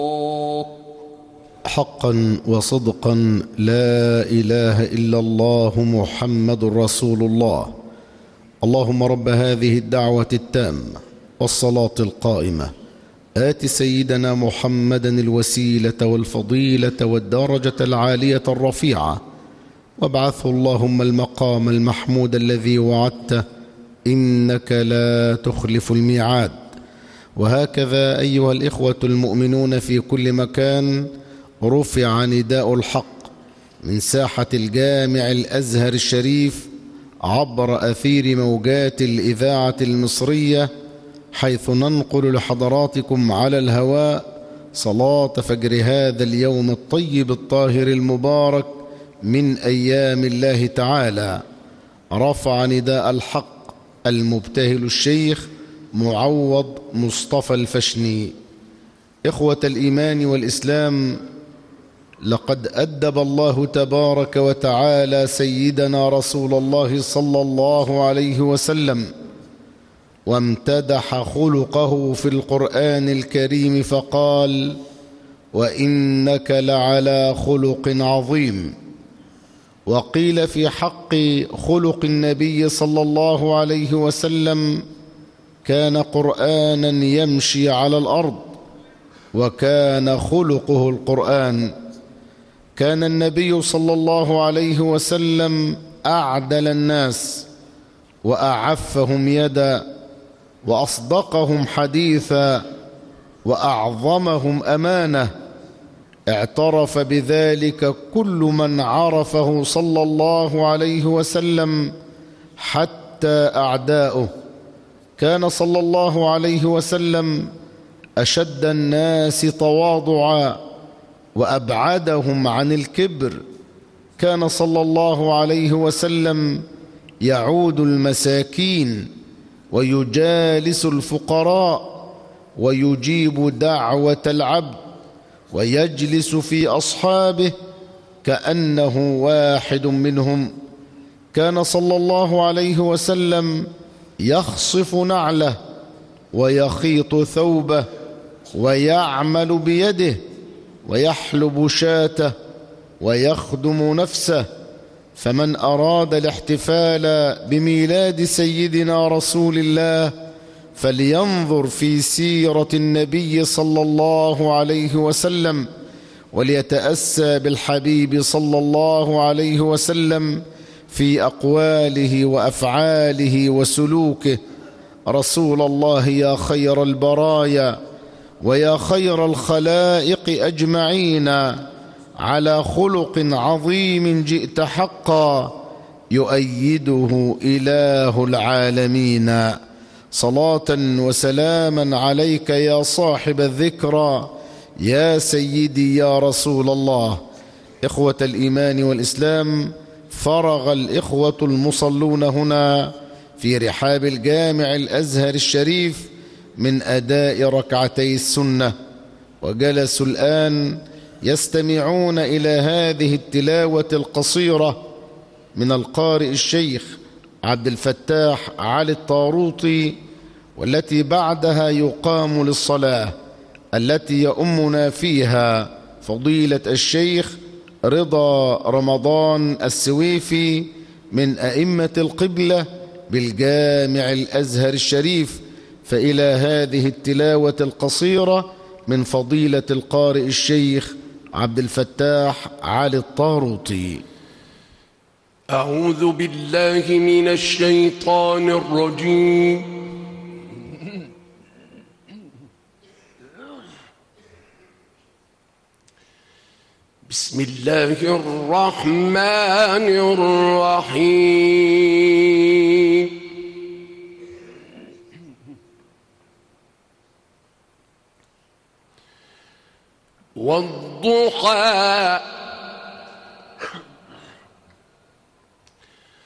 حقا وصدقا لا إله إلا الله محمد رسول الله. اللهم رب هذه الدعوة التامة والصلاة القائمة آت سيدنا محمدا الوسيلة والفضيلة والدرجة العالية الرفيعة، وابعثه اللهم المقام المحمود الذي وعدته، إنك لا تخلف الميعاد. وهكذا أيها الإخوة المؤمنون في كل مكان، رفع نداء الحق من ساحة الجامع الأزهر الشريف عبر أثير موجات الإذاعة المصرية، حيث ننقل لحضراتكم على الهواء صلاة فجر هذا اليوم الطيب الطاهر المبارك من أيام الله تعالى. رفع نداء الحق المبتهل الشيخ معوض مصطفى الفشني. إخوة الإيمان والإسلام، لقد أدب الله تبارك وتعالى سيدنا رسول الله صلى الله عليه وسلم، وامتدح خلقه في القرآن الكريم فقال: وإنك لعلى خلق عظيم. وقيل في حق خلق النبي صلى الله عليه وسلم: كان قرآنا يمشي على الأرض، وكان خلقه القرآن. كان النبي صلى الله عليه وسلم أعدل الناس، وأعفهم يدا، وأصدقهم حديثا، وأعظمهم أمانة. اعترف بذلك كل من عرفه صلى الله عليه وسلم، حتى أعداؤه. كان صلى الله عليه وسلم أشد الناس تواضعا، وأبعدهم عن الكبر. كان صلى الله عليه وسلم يعود المساكين، ويجالس الفقراء، ويجيب دعوة العبد، ويجلس في أصحابه كأنه واحد منهم. كان صلى الله عليه وسلم يخصف نعله، ويخيط ثوبه، ويعمل بيده، ويحلب شاته، ويخدم نفسه. فمن أراد الاحتفال بميلاد سيدنا رسول الله فلينظر في سيرة النبي صلى الله عليه وسلم، وليتأسى بالحبيب صلى الله عليه وسلم في أقواله وأفعاله وسلوكه. رسول الله يا خير البرايا، ويا خير الخلائق أجمعين، على خلق عظيم جئت حقا، يؤيده إله العالمين. صلاة وسلاما عليك يا صاحب الذكرى، يا سيدي يا رسول الله. إخوة الإيمان والإسلام، فرغ الإخوة المصلون هنا في رحاب الجامع الأزهر الشريف من أداء ركعتي السنة، وجلسوا الآن يستمعون إلى هذه التلاوة القصيرة من القارئ الشيخ عبد الفتاح علي الطاروطي، والتي بعدها يقام للصلاة، التي يؤمنا فيها فضيلة الشيخ رضا رمضان السويفي من أئمة القبلة بالجامع الأزهر الشريف. فإلى هذه التلاوة القصيرة من فضيلة القارئ الشيخ عبد الفتاح علي الطاروطي. أعوذ بالله من الشيطان الرجيم. بسم الله الرحمن الرحيم. والضحى